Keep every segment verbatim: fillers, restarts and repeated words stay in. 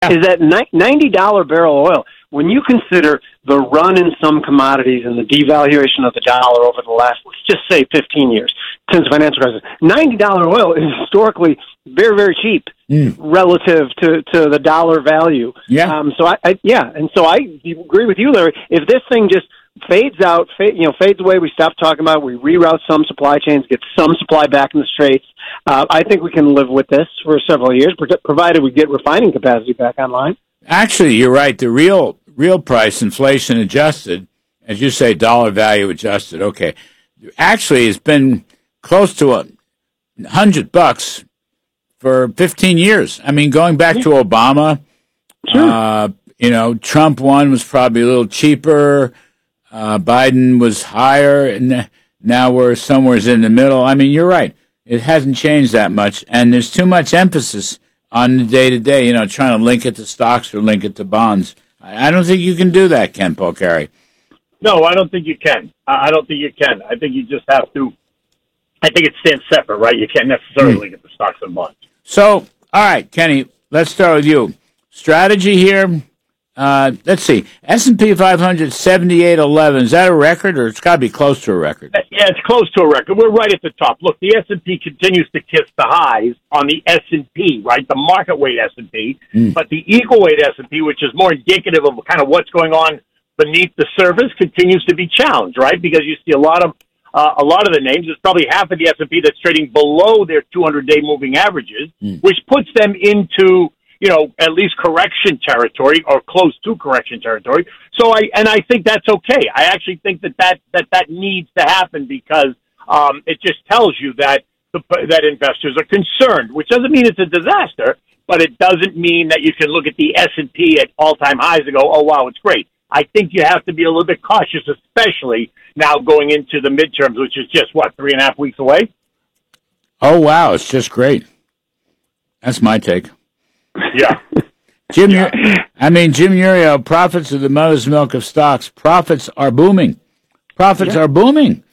is that ninety dollars barrel oil, when you consider the run in some commodities and the devaluation of the dollar over the last, let's just say fifteen years, since the financial crisis, ninety dollars oil is historically very, very cheap mm. relative to, to the dollar value. Yeah. Um, so, I, I yeah, and so I agree with you, Larry. If this thing just fades out, fade, you know, fades away, we stop talking about it, we reroute some supply chains, get some supply back in the Straits, uh, I think we can live with this for several years, provided we get refining capacity back online. Actually, you're right. The real real price, inflation adjusted, as you say, dollar value adjusted, okay, actually it's been close to a hundred bucks for fifteen years. I mean, going back to Obama, sure. uh, you know, Trump one was probably a little cheaper. Uh, Biden was higher, and now we're somewhere in the middle. I mean, you're right. It hasn't changed that much, and there's too much emphasis on the day-to-day, you know, trying to link it to stocks or link it to bonds. I, I don't think you can do that, Ken Polcari. No, I don't think you can. I don't think you can. I think you just have to, I think it stands separate, right? You can't necessarily link it to stocks and bonds. So, all right, Kenny, let's start with you. Strategy here. Uh, let's see. S and P five hundred, seventy-eight eleven. Is that a record, or it's got to be close to a record? Yeah, it's close to a record. We're right at the top. Look, the S and P continues to kiss the highs on the S and P, right? The market weight S and P. Mm. But the equal weight S and P, which is more indicative of kind of what's going on beneath the surface, continues to be challenged, right? Because you see a lot of uh, a lot of the names. There's probably half of the S and P that's trading below their two hundred day moving averages, mm. which puts them into, you know, at least correction territory or close to correction territory. So I, and I think that's okay. I actually think that that, that, that needs to happen because, um, it just tells you that, the, that investors are concerned, which doesn't mean it's a disaster, but it doesn't mean that you can look at the S and P at all-time highs and go, oh, wow, it's great. I think you have to be a little bit cautious, especially now going into the midterms, which is just, what, three and a half weeks away? Oh, wow, it's just great. That's my take. Yeah. Jim, yeah. I mean, Jim Uriel, profits of the mother's milk of stocks. Profits are booming. Profits yeah. are booming.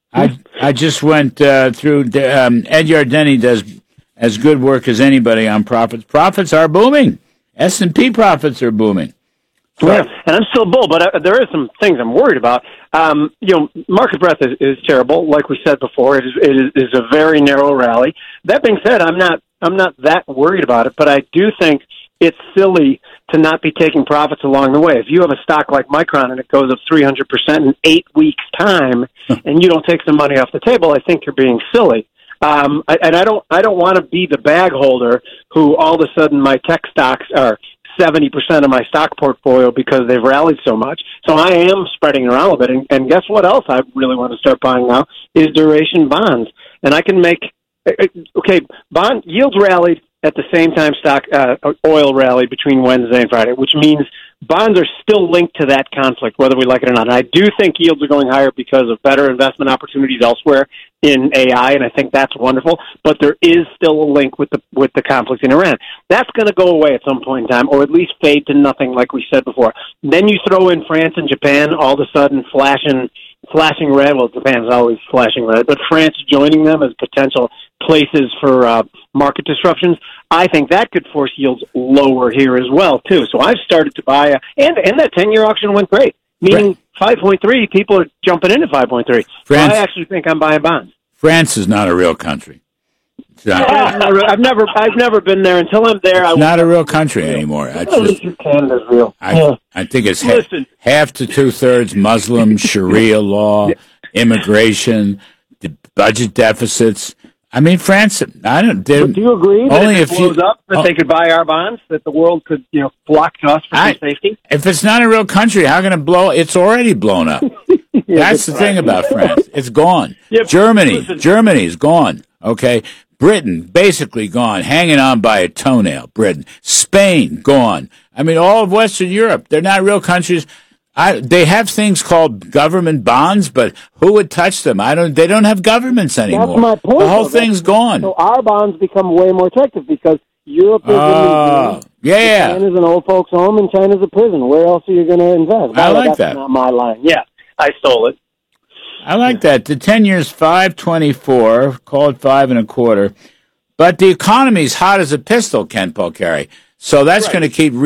I I just went uh, through, um, Ed Yardeni does as good work as anybody on profits. Profits are booming. S and P profits are booming. So, yeah, and I'm still bull, but uh, there are some things I'm worried about. Um, you know, market breadth is, is terrible, like we said before. It is, it is, is a very narrow rally. That being said, I'm not I'm not that worried about it, but I do think it's silly to not be taking profits along the way. If you have a stock like Micron and it goes up three hundred percent in eight weeks' time, and you don't take some money off the table, I think you're being silly. Um, I, and I don't I don't want to be the bag holder who all of a sudden my tech stocks are seventy percent of my stock portfolio because they've rallied so much. So I am spreading it around a bit. And, and guess what else I really want to start buying now is duration bonds. And I can make, okay, bond yields rallied at the same time stock uh, oil rallied between Wednesday and Friday, which means bonds are still linked to that conflict, whether we like it or not. And I do think yields are going higher because of better investment opportunities elsewhere in A I, and I think that's wonderful. But there is still a link with the with the conflict in Iran. That's going to go away at some point in time, or at least fade to nothing, like we said before. Then you throw in France and Japan, all of a sudden flashing flashing red. Well, Japan's always flashing red, but France joining them as potential places for uh, market disruptions. I think that could force yields lower here as well, too. So I've started to buy, a, and and that ten-year auction went great, meaning five point three, people are jumping in at five point three. France, so I actually think I'm buying bonds. France is not a real country. Yeah, I've, never, I've never I've never been there. Until I'm there, it's I not a real country anymore. I, just, Canada's real. I, yeah. I think it's ha- half to two-thirds Muslim, Sharia law, immigration, budget deficits. I mean, France, I don't... But do you agree that only if it blows you, up, that oh, they could buy our bonds, that the world could, you know, flock to us for I, some safety? If it's not a real country, how can it blow? It's already blown up. yeah, That's the right. thing about France. It's gone. Yeah, Germany, listen. Germany's gone, okay? Britain, basically gone, hanging on by a toenail, Britain. Spain, gone. I mean, all of Western Europe, they're not real countries. I, they have things called government bonds, but who would touch them? I don't. They don't have governments anymore. That's my point. The whole thing's gone. So our bonds become way more attractive because Europe is uh, a museum, yeah, Japan is an old folks' home, and China's a prison. Where else are you going to invest? I like that's that. Not my line. Yeah, I stole it. I like that. The ten years five twenty four. Call it five and a quarter. But the economy's hot as a pistol, Ken Polcari. So that's right. going to keep.